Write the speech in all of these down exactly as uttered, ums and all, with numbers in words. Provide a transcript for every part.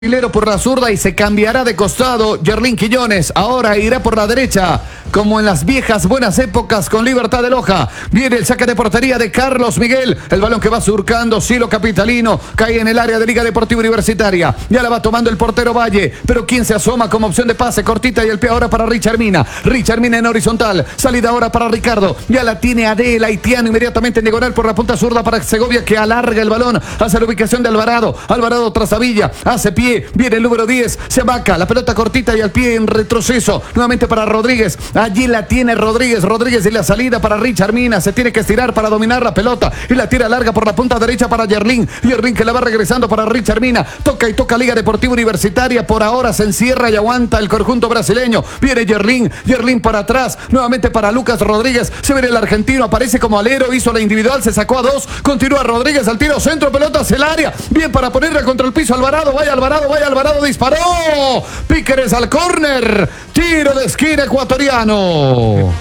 Aguilero por la zurda y se cambiará de costado. Yerlín Quiñones ahora irá por la derecha, como en las viejas buenas épocas con Libertad de Loja. Viene el saque de portería de Carlos Miguel. El balón que va surcando Cielo Capitalino. Cae en el área de Liga Deportiva Universitaria. Ya la va tomando el portero Valle. Pero quien se asoma como opción de pase cortita y el pie ahora para Richard Mina. Richard Mina en horizontal. Salida ahora para Ricardo. Ya la tiene Adel Haitiano inmediatamente en diagonal por la punta zurda para Segovia, que alarga el balón hacia la ubicación de Alvarado. Alvarado tras Avilla. Hace pie. Viene el número diez, se amaca, la pelota cortita y al pie en retroceso, nuevamente para Rodríguez, allí la tiene Rodríguez, Rodríguez y la salida para Richard Mina, se tiene que estirar para dominar la pelota y la tira larga por la punta derecha para Yerlín, Yerlín que la va regresando para Richard Mina, toca y toca Liga Deportiva Universitaria, por ahora se encierra y aguanta el conjunto brasileño, viene Yerlín, Yerlín para atrás, nuevamente para Lucas Rodríguez, se viene el argentino, aparece como alero, hizo la individual, se sacó a dos, continúa Rodríguez al tiro, centro, pelota hacia el área, bien para ponerla contra el piso, Alvarado, vaya Alvarado, vaya Alvarado, disparó, Píqueres al córner, tiro de esquina ecuatoriano.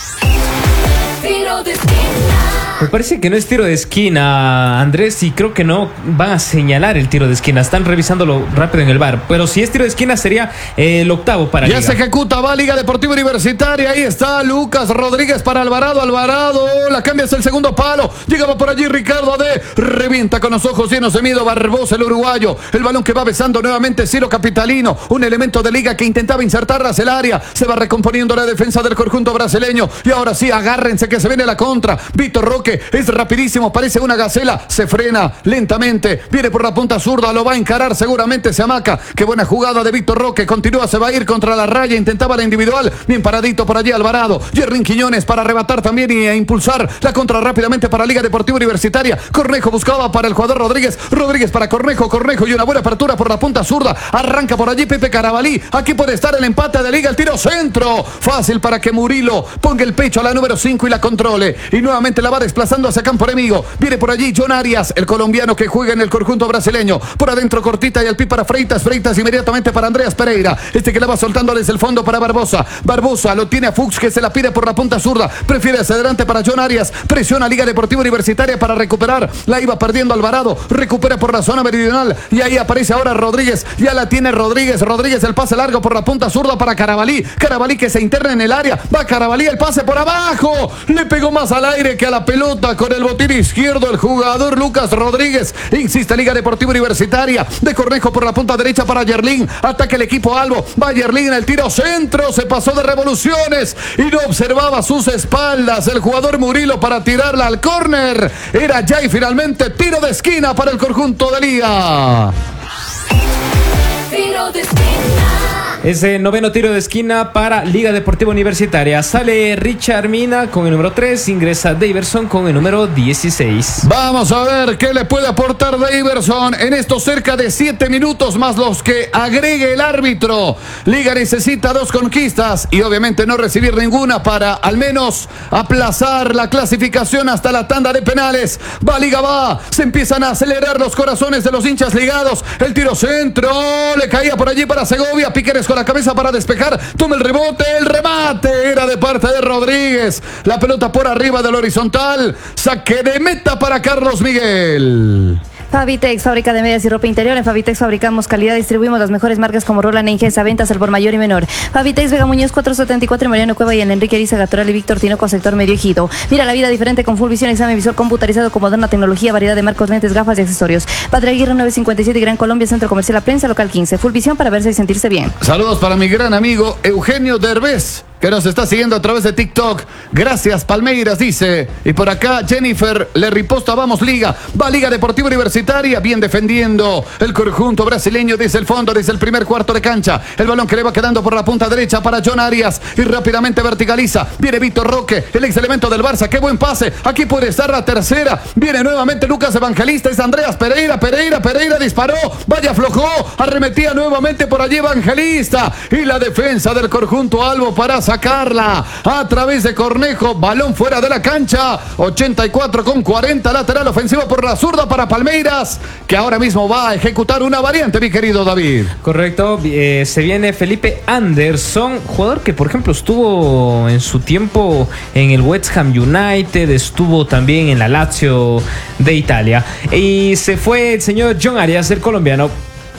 Tiro de esquina. Me parece que no es tiro de esquina, Andrés, y creo que no van a señalar el tiro de esquina. Están revisándolo rápido en el V A R. Pero si es tiro de esquina sería eh, el octavo para Ya Liga. se ejecuta, va Liga Deportiva Universitaria. Ahí está Lucas Rodríguez para Alvarado. Alvarado, la cambia hacia el segundo palo. Llegaba por allí Ricardo Ade. Revienta con los ojos llenos de miedo Barbosa, el uruguayo. El balón que va besando nuevamente Cielo Capitalino. Un elemento de Liga que intentaba insertarla hacia el área. Se va recomponiendo la defensa del conjunto brasileño. Y ahora sí, agárrense que se viene la contra. Víctor Roque es rapidísimo, parece una gacela, se frena lentamente, viene por la punta zurda, lo va a encarar, seguramente se amaca. Qué buena jugada de Víctor Roque, continúa, se va a ir contra la raya, intentaba la individual, bien paradito por allí Alvarado, Yerlín Quiñones para arrebatar también y a impulsar la contra rápidamente para Liga Deportiva Universitaria. Cornejo buscaba para el jugador Rodríguez, Rodríguez para Cornejo, Cornejo y una buena apertura por la punta zurda, arranca por allí Pepe Carabalí, aquí puede estar el empate de Liga, el tiro centro, fácil para que Murilo ponga el pecho a la número cinco y la controle, y nuevamente la va desplazando hacia campo enemigo, viene por allí John Arias, el colombiano que juega en el conjunto brasileño, por adentro cortita y al pie para Freitas, Freitas inmediatamente para Andreas Pereira, este que la va soltando desde el fondo para Barbosa, Barbosa lo tiene a Fuchs que se la pide por la punta zurda, prefiere hacia adelante para John Arias, presiona Liga Deportiva Universitaria para recuperar, la iba perdiendo Alvarado, recupera por la zona meridional y ahí aparece ahora Rodríguez, ya la tiene Rodríguez, Rodríguez el pase largo por la punta zurda para Carabalí, Carabalí que se interna en el área, va Carabalí el pase por abajo, le pegó más al aire que a la pelota con el botín izquierdo el jugador Lucas Rodríguez, insiste Liga Deportiva Universitaria, de Cornejo por la punta derecha para Yerlín, ataca el equipo Albo, va Yerlín en el tiro centro, se pasó de revoluciones y no observaba sus espaldas el jugador Murilo para tirarla al córner, era ya y finalmente tiro de esquina para el conjunto de Liga. Tiro de esquina. Ese noveno tiro de esquina para Liga Deportiva Universitaria. Sale Richard Mina con el número tres, ingresa Daverson con el número dieciséis. Vamos a ver qué le puede aportar Daverson en estos cerca de siete minutos más los que agregue el árbitro. Liga necesita dos conquistas y obviamente no recibir ninguna para al menos aplazar la clasificación hasta la tanda de penales. Va Liga, va, se empiezan a acelerar los corazones de los hinchas ligados. El tiro centro, le caía por allí para Segovia, Píqueres con la cabeza para despejar, toma el rebote, el remate era de parte de Rodríguez, la pelota por arriba del horizontal, saque de meta para Carlos Miguel. Fabitex, fábrica de medias y ropa interior. En Fabitex fabricamos calidad, distribuimos las mejores marcas como Roland e Ingesa, ventas al por mayor y menor. Fabitex, Vega Muñoz cuatrocientos setenta y cuatro, en Mariano Cueva y en Enrique Ariza, Gatoral y Víctor Tinoco, sector Medio Ejido. Mira la vida diferente con Full Visión, examen visual computarizado con moderna tecnología, variedad de marcos, lentes, gafas y accesorios. Padre Aguirre novecientos cincuenta y siete, Gran Colombia, Centro Comercial La Prensa, local quince. Full Visión para verse y sentirse bien. Saludos para mi gran amigo Eugenio Derbez, que nos está siguiendo a través de TikTok. Gracias, Palmeiras, dice. Y por acá, Jennifer le riposta, vamos Liga. Va Liga Deportiva Universitaria, bien defendiendo el conjunto brasileño desde el fondo, desde el primer cuarto de cancha. El balón que le va quedando por la punta derecha para John Arias. Y rápidamente verticaliza. Viene Víctor Roque, el ex elemento del Barça. Qué buen pase. Aquí puede estar la tercera. Viene nuevamente Lucas Evangelista. Es Andreas Pereira. Pereira, Pereira disparó. Vaya, aflojó. Arremetía nuevamente por allí Evangelista. Y la defensa del conjunto Albo para sacarla a través de Cornejo, balón fuera de la cancha, ochenta y cuatro con cuarenta, lateral ofensivo por la zurda para Palmeiras, que ahora mismo va a ejecutar una variante, mi querido David. Correcto, eh, se viene Felipe Anderson, jugador que por ejemplo estuvo en su tiempo en el West Ham United, estuvo también en la Lazio de Italia, y se fue el señor John Arias, el colombiano.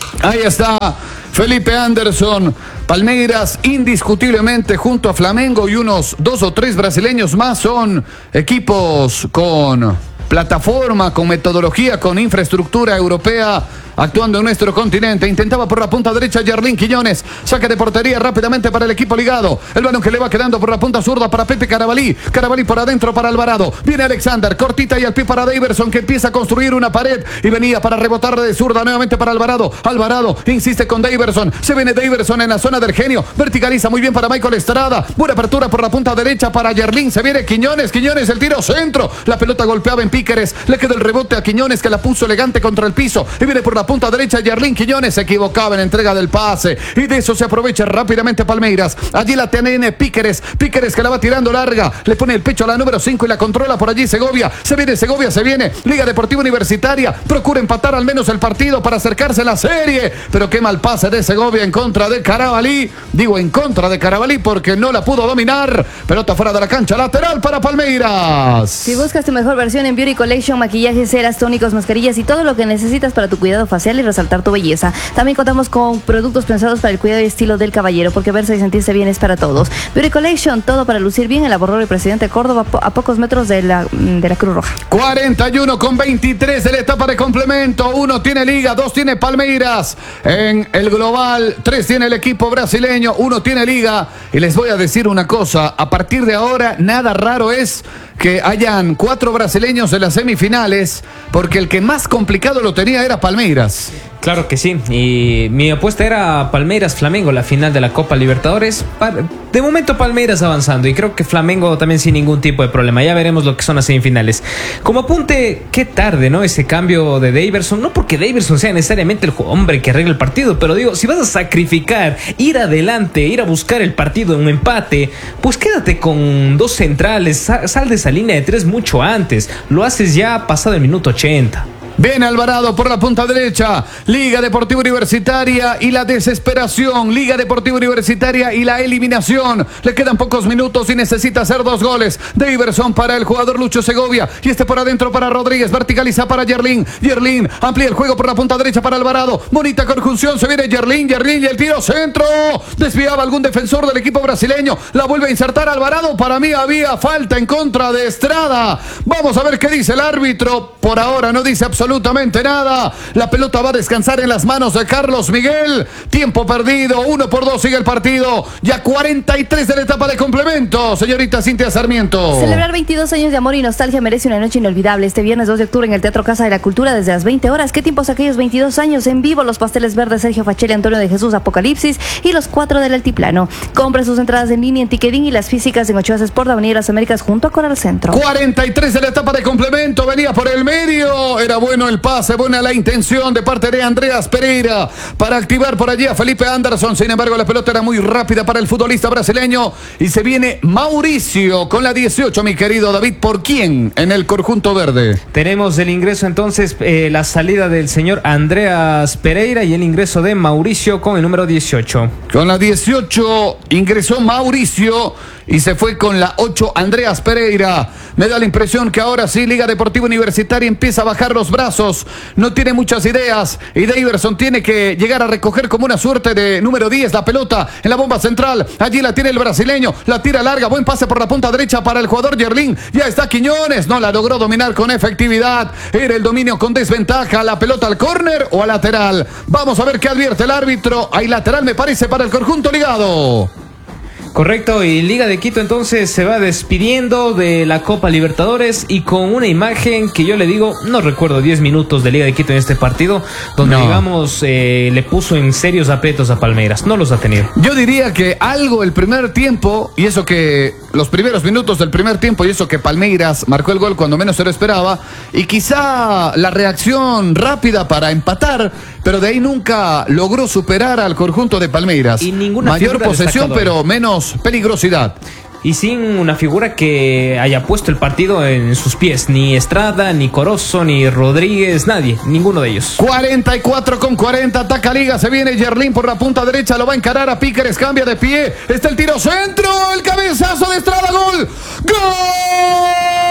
Ahí está Felipe Anderson. Palmeiras indiscutiblemente junto a Flamengo y unos dos o tres brasileños más son equipos con plataforma, con metodología, con infraestructura europea, actuando en nuestro continente. Intentaba por la punta derecha Yerlín Quiñones, saque de portería rápidamente para el equipo ligado, el balón que le va quedando por la punta zurda para Pepe Carabalí, Carabalí por adentro para Alvarado, viene Alexander, cortita y al pie para Daverson, que empieza a construir una pared y venía para rebotar de zurda nuevamente para Alvarado, Alvarado insiste con Daverson, se viene Daverson en la zona del genio, verticaliza muy bien para Michael Estrada, buena apertura por la punta derecha para Yerlín, se viene Quiñones, Quiñones el tiro centro, la pelota golpeaba en Píqueres, le queda el rebote a Quiñones que la puso elegante contra el piso y viene por la punta derecha Yerlín Quiñones, se equivocaba en la entrega del pase y de eso se aprovecha rápidamente Palmeiras. Allí la tiene Píqueres, Píqueres que la va tirando larga, le pone el pecho a la número cinco y la controla por allí Segovia, se viene Segovia, se viene Liga Deportiva Universitaria, procura empatar al menos el partido para acercarse a la serie, pero qué mal pase de Segovia en contra de Carabalí, digo en contra de Carabalí porque no la pudo dominar, pelota fuera de la cancha, lateral para Palmeiras. Si buscas tu mejor versión en Beauty Collection, maquillajes, ceras, tónicos, mascarillas y todo lo que necesitas para tu cuidado facial y resaltar tu belleza. También contamos con productos pensados para el cuidado y estilo del caballero, porque verse y sentirse bien es para todos. Beauty Collection, todo para lucir bien en la Borrero y Presidente Córdoba, a pocos metros de la, de la Cruz Roja. cuarenta y uno con veintitrés de la etapa de complemento. Uno tiene Liga, dos tiene Palmeiras. En el global, tres tiene el equipo brasileño, uno tiene Liga. Y les voy a decir una cosa, a partir de ahora nada raro es que hayan cuatro brasileños en las semifinales, porque el que más complicado lo tenía era Palmeiras. Claro que sí, y mi apuesta era Palmeiras-Flamengo, la final de la Copa Libertadores. De momento Palmeiras avanzando y creo que Flamengo también sin ningún tipo de problema. Ya veremos lo que son las semifinales. Como apunte, qué tarde, ¿no? Ese cambio de Daverson, no porque Daverson sea necesariamente el hombre que arregle el partido, pero digo, si vas a sacrificar, ir adelante, ir a buscar el partido en un empate, pues quédate con dos centrales, sal de esa línea de tres mucho antes. Lo haces ya pasado el minuto ochenta. Viene Alvarado por la punta derecha, Liga Deportiva Universitaria y la desesperación, Liga Deportiva Universitaria y la eliminación. Le quedan pocos minutos y necesita hacer dos goles. Daverson para el jugador Lucho Segovia y este por adentro para Rodríguez, verticaliza para Yerlín, Yerlín amplía el juego por la punta derecha para Alvarado, bonita conjunción, se viene Yerlín, Yerlín y el tiro centro, desviaba algún defensor del equipo brasileño, la vuelve a insertar Alvarado, para mí había falta en contra de Estrada. Vamos a ver qué dice el árbitro, por ahora no dice absolutamente absolutamente nada. La pelota va a descansar en las manos de Carlos Miguel. Tiempo perdido, uno por dos sigue el partido. Ya cuarenta y tres de la etapa de complemento. Señorita Cintia Sarmiento. Celebrar veintidós años de amor y nostalgia merece una noche inolvidable. Este viernes dos de octubre en el Teatro Casa de la Cultura desde las veinte horas. ¿Qué tiempos aquellos veintidós años? En vivo los pasteles verdes Sergio Fachelli, Antonio de Jesús, Apocalipsis y los cuatro del Altiplano. Compre sus entradas en línea en Ticketing y las físicas en Ochoa Sport, Avenida Las Américas junto a Coral Centro. cuarenta y tres de la etapa de complemento. Venía por el medio. Era bueno el pase, buena la intención de parte de Andreas Pereira para activar por allí a Felipe Anderson. Sin embargo, la pelota era muy rápida para el futbolista brasileño y se viene Mauricio con la dieciocho, mi querido David. ¿Por quién en el conjunto verde? Tenemos el ingreso entonces, eh, la salida del señor Andreas Pereira y el ingreso de Mauricio con el número dieciocho. Con la dieciocho ingresó Mauricio y se fue con la ocho Andreas Pereira. Me da la impresión que ahora sí Liga Deportiva Universitaria empieza a bajar los brazos, no tiene muchas ideas y Daverson tiene que llegar a recoger como una suerte de número diez la pelota en la bomba central. Allí la tiene el brasileño, la tira larga, buen pase por la punta derecha para el jugador Yerlín. Ya está Quiñones, no la logró dominar con efectividad. Era el dominio con desventaja, la pelota al córner o a lateral. Vamos a ver qué advierte el árbitro. Hay lateral me parece para el conjunto ligado. Correcto, y Liga de Quito entonces se va despidiendo de la Copa Libertadores y con una imagen que yo le digo, no recuerdo diez minutos de Liga de Quito en este partido, donde no. digamos eh, le puso en serios aprietos a Palmeiras, no los ha tenido. Yo diría que algo el primer tiempo, y eso que los primeros minutos del primer tiempo, y eso que Palmeiras marcó el gol cuando menos se lo esperaba, y quizá la reacción rápida para empatar, pero de ahí nunca logró superar al conjunto de Palmeiras. Y ninguna mayor posesión, pero menos peligrosidad. Y sin una figura que haya puesto el partido en sus pies, ni Estrada, ni Corozo, ni Rodríguez, nadie, ninguno de ellos. cuarenta y cuatro con cuarenta, ataca Liga, se viene Yerlín por la punta derecha, lo va a encarar a Píqueres, cambia de pie, está el tiro centro, el cabezazo de Estrada, gol, gol.